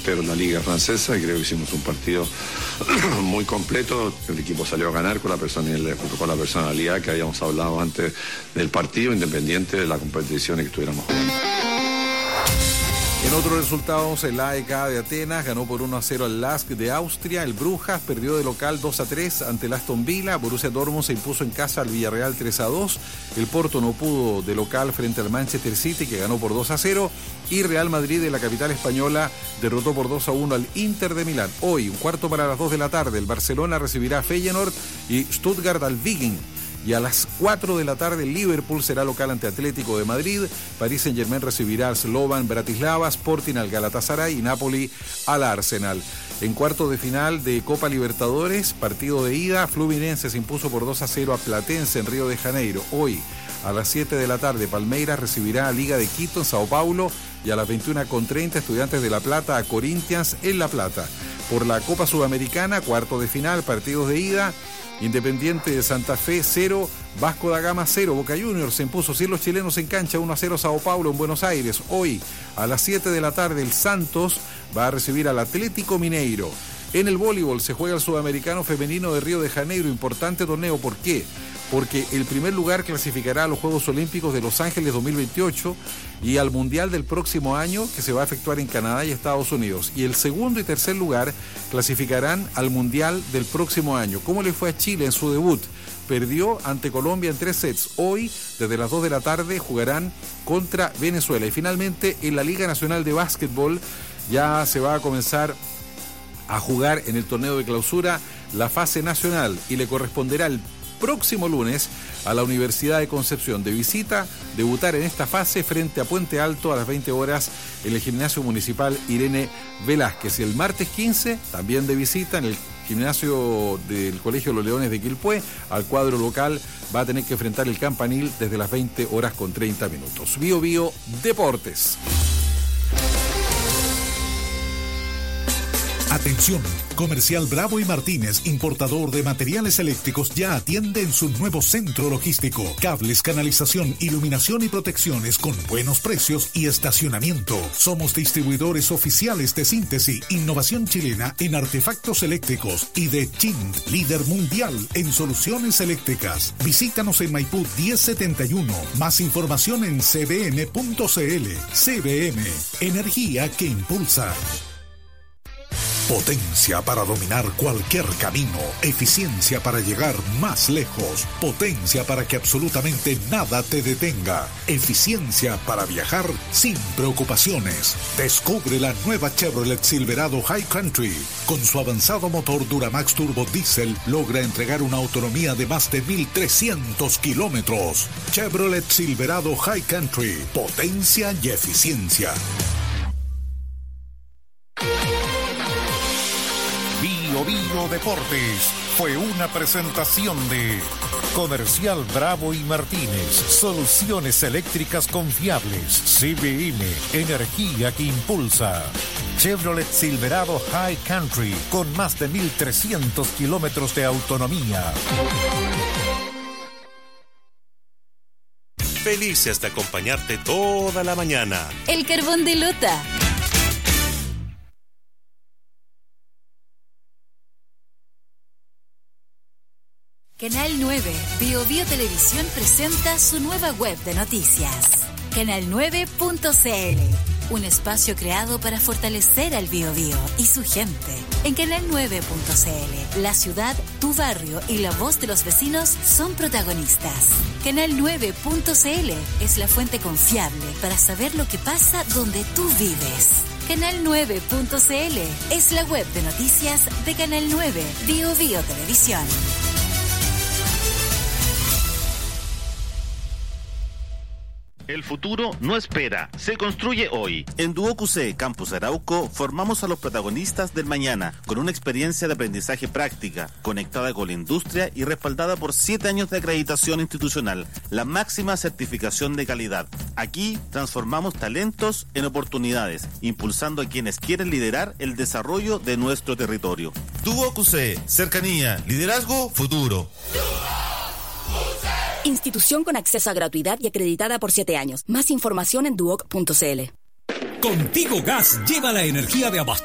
puntero en la liga francesa y creo que hicimos un partido muy completo. El equipo salió a ganar con la personalidad que habíamos hablado antes del partido, independiente de la competición que estuviéramos jugando. En otros resultados, el AEK de Atenas ganó por 1-0 al LASK de Austria. El Brujas perdió de local 2-3 ante el Aston Villa. Borussia Dortmund se impuso en casa al Villarreal 3-2. El Porto no pudo de local frente al Manchester City, que ganó por 2-0. Y Real Madrid, de la capital española, derrotó por 2-1 al Inter de Milán. Hoy, 2:15 p.m, el Barcelona recibirá a Feyenoord y Stuttgart al Wigan. Y a las 4 p.m, el Liverpool será local ante Atlético de Madrid. Paris Saint-Germain recibirá al Slovan Bratislava, Sporting al Galatasaray y Napoli al Arsenal. En cuartos de final de Copa Libertadores, partido de ida, Fluminense se impuso por 2-0 a Platense en Río de Janeiro. Hoy, a las 7 p.m, Palmeiras recibirá a Liga de Quito en Sao Paulo y a las 21:30 Estudiantes de La Plata a Corinthians en La Plata. Por la Copa Sudamericana, cuarto de final, partidos de ida, Independiente de Santa Fe 0, Vasco da Gama 0, Boca Juniors se impuso sin los chilenos en cancha 1-0 Sao Paulo en Buenos Aires. Hoy, a las 7 p.m, el Santos va a recibir al Atlético Mineiro. En el voleibol se juega el Sudamericano Femenino de Río de Janeiro, importante torneo. ¿Por qué? Porque el primer lugar clasificará a los Juegos Olímpicos de Los Ángeles 2028 y al Mundial del próximo año, que se va a efectuar en Canadá y Estados Unidos. Y el segundo y tercer lugar clasificarán al Mundial del próximo año. ¿Cómo le fue a Chile en su debut? Perdió ante Colombia en 3 sets. Hoy, desde las 2 p.m, jugarán contra Venezuela. Y finalmente, en la Liga Nacional de Básquetbol ya se va a comenzar a jugar en el torneo de clausura la fase nacional y le corresponderá el próximo lunes a la Universidad de Concepción de visita debutar en esta fase frente a Puente Alto a las 20 horas en el gimnasio municipal Irene Velázquez. Y el martes 15 también de visita en el gimnasio del Colegio Los Leones de Quilpué al cuadro local va a tener que enfrentar el Campanil desde las 20:30. Bio Bio Deportes. Atención, Comercial Bravo y Martínez, importador de materiales eléctricos, ya atiende en su nuevo centro logístico. Cables, canalización, iluminación y protecciones con buenos precios y estacionamiento. Somos distribuidores oficiales de Síntesis, innovación chilena en artefactos eléctricos, y de Chint, líder mundial en soluciones eléctricas. Visítanos en Maipú 1071. Más información en cbm.cl. CBM, energía que impulsa. Potencia para dominar cualquier camino, eficiencia para llegar más lejos, potencia para que absolutamente nada te detenga, eficiencia para viajar sin preocupaciones. Descubre la nueva Chevrolet Silverado High Country. Con su avanzado motor Duramax Turbo Diesel logra entregar una autonomía de más de 1.300 kilómetros. Chevrolet Silverado High Country, potencia y eficiencia. Bio Deportes fue una presentación de Comercial Bravo y Martínez, soluciones eléctricas confiables. CBM, energía que impulsa. Chevrolet Silverado High Country, con más de 1.300 kilómetros de autonomía. Felices de acompañarte toda la mañana. El Carbón de Lota. Canal 9, Bio Bio Televisión presenta su nueva web de noticias. Canal9.cl, un espacio creado para fortalecer al Bio Bio y su gente. En Canal9.cl, la ciudad, tu barrio y la voz de los vecinos son protagonistas. Canal9.cl es la fuente confiable para saber lo que pasa donde tú vives. Canal9.cl es la web de noticias de Canal 9, Bio Bio Televisión. El futuro no espera, se construye hoy. En Duoc UC Campus Arauco formamos a los protagonistas del mañana con una experiencia de aprendizaje práctica, conectada con la industria y respaldada por 7 años de acreditación institucional, la máxima certificación de calidad. Aquí transformamos talentos en oportunidades, impulsando a quienes quieren liderar el desarrollo de nuestro territorio. Duoc UC, cercanía, liderazgo, futuro. Institución con acceso a gratuidad y acreditada por 7 años. Más información en duoc.cl. Contigo Gas lleva la energía de abastecer